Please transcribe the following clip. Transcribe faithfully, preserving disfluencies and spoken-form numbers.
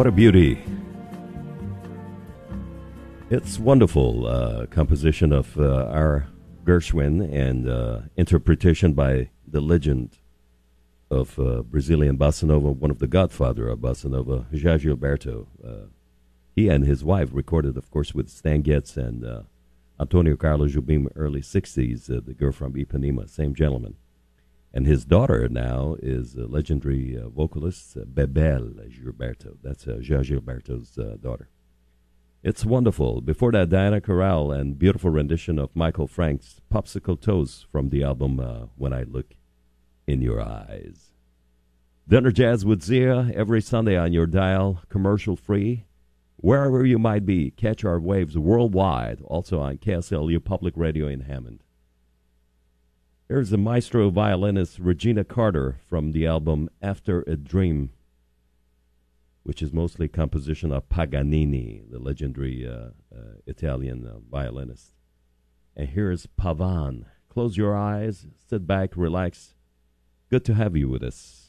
What a beauty. It's wonderful uh, composition of uh, our Gershwin and uh, interpretation by the legend of uh, Brazilian bossa nova, one of the godfather of bossa nova, Jorge Gilberto. Uh, he and his wife recorded, of course, with Stan Getz and uh, Antonio Carlos Jobim, early sixties, uh, the girl from Ipanema, same gentleman. And his daughter now is a legendary uh, vocalist, uh, Bebel Gilberto. That's uh, Jorge Gilberto's uh, daughter. It's wonderful. Before that, Diana Corral and beautiful rendition of Michael Frank's Popsicle Toast from the album uh, When I Look in Your Eyes. Dinner Jazz with Zia every Sunday on your dial, commercial free. Wherever you might be, catch our waves worldwide, also on K S L U Public Radio in Hammond. Here's the maestro violinist Regina Carter from the album After a Dream, which is mostly composition of Paganini, the legendary uh, uh, Italian uh, violinist. And here's Pavan. Close your eyes, sit back, relax. Good to have you with us.